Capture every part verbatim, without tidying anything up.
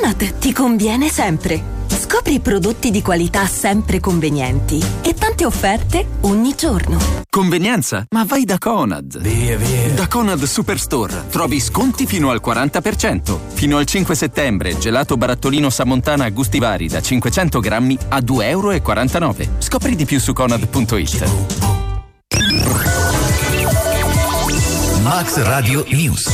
Conad ti conviene sempre. Scopri prodotti di qualità sempre convenienti e tante offerte ogni giorno. Convenienza? Ma vai da Conad. Via, via. Da Conad Superstore trovi sconti fino al quaranta per cento. Fino al cinque settembre, gelato barattolino Samontana a gusti vari da cinquecento grammi a due e quarantanove euro. Scopri di più su conad punto it. Max Radio News.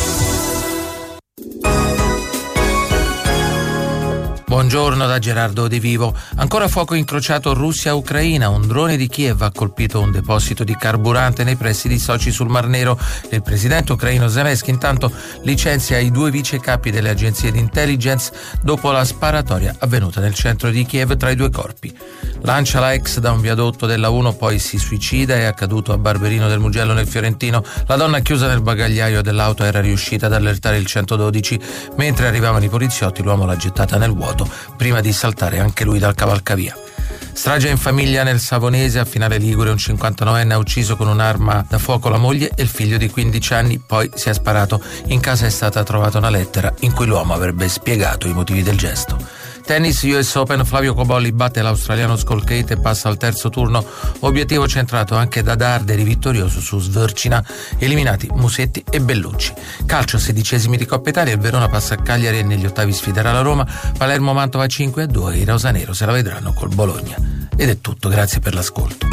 Buongiorno da Gerardo Di Vivo. Ancora fuoco incrociato Russia-Ucraina. Un drone di Kiev ha colpito un deposito di carburante nei pressi di Sochi sul Mar Nero. Il presidente ucraino Zelensky intanto licenzia i due vice capi delle agenzie di intelligence dopo la sparatoria avvenuta nel centro di Kiev tra i due corpi. Lancia la ex da un viadotto della uno, poi si suicida. È accaduto a Barberino del Mugello nel Fiorentino. La donna chiusa nel bagagliaio dell'auto era riuscita ad allertare il centododici. Mentre arrivavano i poliziotti, l'uomo l'ha gettata nel vuoto prima di saltare anche lui dal cavalcavia. Strage in famiglia nel Savonese, a Finale Ligure un cinquantanovenne ha ucciso con un'arma da fuoco la moglie e il figlio di quindici anni, poi si è sparato. In casa è stata trovata una lettera in cui l'uomo avrebbe spiegato i motivi del gesto. Tennis U S Open, Flavio Cobolli batte l'australiano Skolkate e passa al terzo turno, obiettivo centrato anche da Darderi, vittorioso su Svercina, eliminati Musetti e Bellucci. Calcio, sedicesimi di Coppa Italia, il Verona passa a Cagliari e negli ottavi sfiderà la Roma, Palermo-Mantova cinque a due, i rosanero se la vedranno col Bologna. Ed è tutto, grazie per l'ascolto.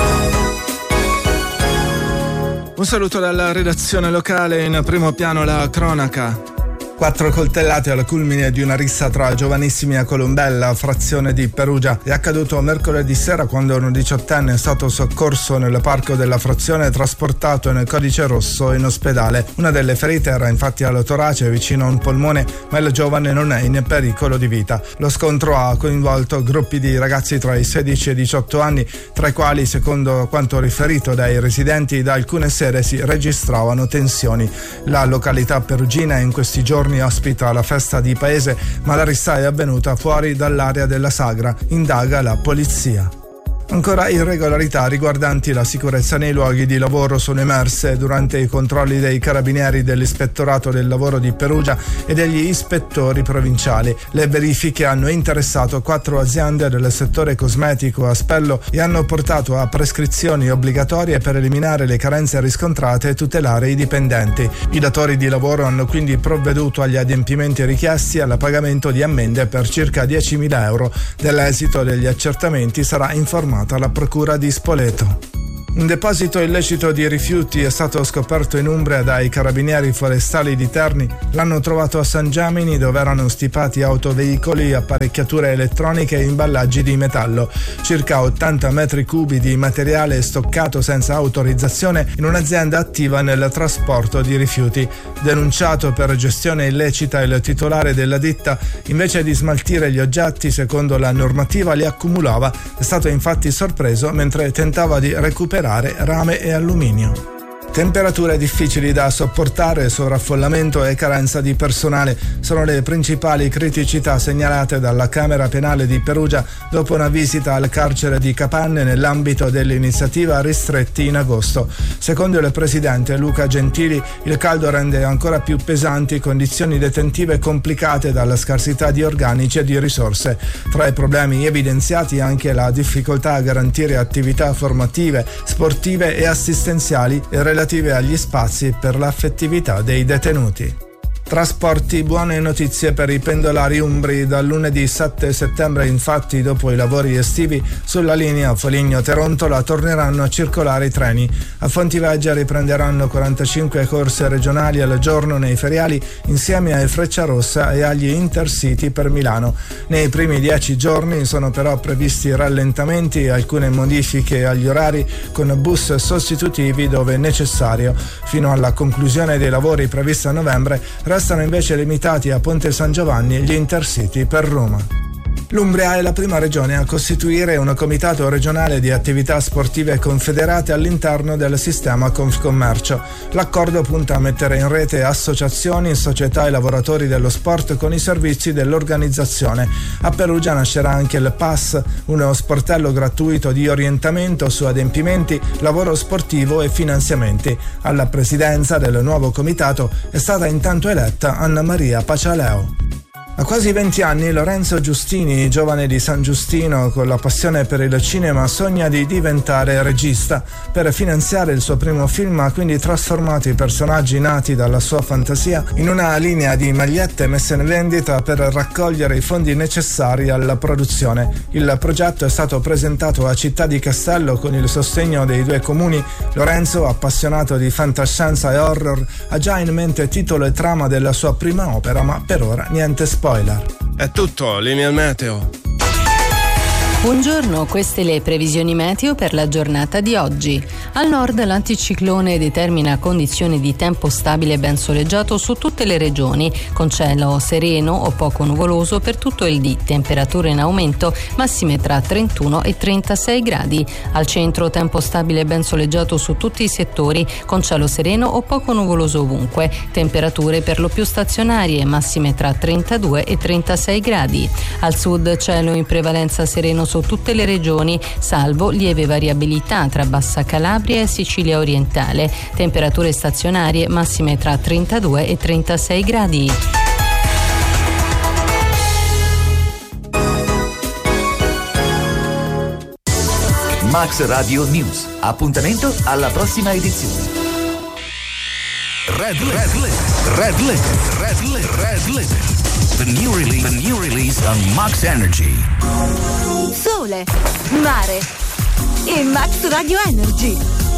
Un saluto dalla redazione locale, in primo piano la cronaca. Quattro coltellate al culmine di una rissa tra giovanissimi a Colombella, frazione di Perugia. È accaduto mercoledì sera quando un diciottenne è stato soccorso nel parco della frazione e trasportato nel codice rosso in ospedale. Una delle ferite era infatti al torace vicino a un polmone, ma il giovane non è in pericolo di vita. Lo scontro ha coinvolto gruppi di ragazzi tra i sedici e i diciotto anni, tra i quali, secondo quanto riferito dai residenti, da alcune sere si registravano tensioni. La località perugina in questi giorni ospita la festa di paese, ma la rissa è avvenuta fuori dall'area della sagra, indaga la polizia. Ancora irregolarità riguardanti la sicurezza nei luoghi di lavoro sono emerse durante i controlli dei carabinieri dell'Ispettorato del Lavoro di Perugia e degli ispettori provinciali. Le verifiche hanno interessato quattro aziende del settore cosmetico a Spello e hanno portato a prescrizioni obbligatorie per eliminare le carenze riscontrate e tutelare i dipendenti. I datori di lavoro hanno quindi provveduto agli adempimenti richiesti e al pagamento di ammende per circa diecimila euro. Dell'esito degli accertamenti sarà informato la procura di Spoleto. Un deposito illecito di rifiuti è stato scoperto in Umbria dai carabinieri forestali di Terni. L'hanno trovato a San Giamini, dove erano stipati autoveicoli, apparecchiature elettroniche e imballaggi di metallo. Circa ottanta metri cubi di materiale stoccato senza autorizzazione in un'azienda attiva nel trasporto di rifiuti. Denunciato per gestione illecita, il titolare della ditta, invece di smaltire gli oggetti secondo la normativa, li accumulava. È stato infatti sorpreso mentre tentava di recuperare rame e alluminio. Temperature difficili da sopportare, sovraffollamento e carenza di personale sono le principali criticità segnalate dalla Camera Penale di Perugia dopo una visita al carcere di Capanne nell'ambito dell'iniziativa Ristretti in agosto. Secondo il presidente Luca Gentili, il caldo rende ancora più pesanti condizioni detentive complicate dalla scarsità di organici e di risorse. Tra i problemi evidenziati anche la difficoltà a garantire attività formative, sportive e assistenziali e relative relative agli spazi per l'affettività dei detenuti. Trasporti, buone notizie per i pendolari umbri. Dal lunedì sette settembre, infatti, dopo i lavori estivi, sulla linea Foligno-Terontola torneranno a circolare i treni. A Fontiveggia riprenderanno quarantacinque corse regionali al giorno nei feriali, insieme ai Frecciarossa e agli Intercity per Milano. Nei primi dieci giorni sono però previsti rallentamenti e alcune modifiche agli orari, con bus sostitutivi dove necessario. Fino alla conclusione dei lavori prevista a novembre, restano invece limitati a Ponte San Giovanni e gli Intercity per Roma. L'Umbria è la prima regione a costituire un comitato regionale di attività sportive confederate all'interno del sistema Confcommercio. L'accordo punta a mettere in rete associazioni, società e lavoratori dello sport con i servizi dell'organizzazione. A Perugia nascerà anche il P A S, uno sportello gratuito di orientamento su adempimenti, lavoro sportivo e finanziamenti. Alla presidenza del nuovo comitato è stata intanto eletta Anna Maria Pacialeo. A quasi venti anni Lorenzo Giustini, giovane di San Giustino con la passione per il cinema, sogna di diventare regista. Per finanziare il suo primo film ha quindi trasformato i personaggi nati dalla sua fantasia in una linea di magliette messe in vendita per raccogliere i fondi necessari alla produzione. Il progetto è stato presentato a Città di Castello con il sostegno dei due comuni. Lorenzo, appassionato di fantascienza e horror, ha già in mente titolo e trama della sua prima opera, ma per ora niente spoiler. È tutto, linea meteo. Buongiorno, queste le previsioni meteo per la giornata di oggi. Al nord l'anticiclone determina condizioni di tempo stabile e ben soleggiato su tutte le regioni, con cielo sereno o poco nuvoloso per tutto il dì, temperature in aumento, massime tra trentuno e trentasei gradi. Al centro tempo stabile e ben soleggiato su tutti i settori, con cielo sereno o poco nuvoloso ovunque, temperature per lo più stazionarie, massime tra trentadue e trentasei gradi. Al sud cielo in prevalenza sereno su tutte le regioni, salvo lieve variabilità tra Bassa Calabria e Sicilia orientale, temperature stazionarie massime tra trentadue e trentasei gradi. Max Radio News. Appuntamento alla prossima edizione. Red Red Limit. Red Limit. Red Limit. Red Limit. The new release. The new release on Max Energy. Sole, mare e Max Radio Energy.